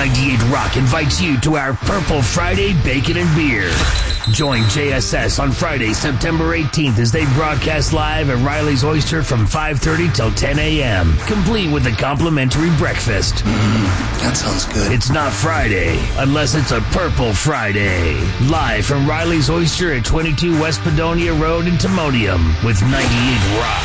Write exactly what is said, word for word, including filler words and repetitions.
ninety-eight Rock invites you to our Purple Friday Bacon and Beer. Join J S S on Friday, September eighteenth as they broadcast live at Riley's Oyster from five thirty till ten a.m., complete with a complimentary breakfast. Mm, that sounds good. It's not Friday unless it's a Purple Friday. Live from Riley's Oyster at twenty-two West Padonia Road in Timonium with ninety-eight Rock.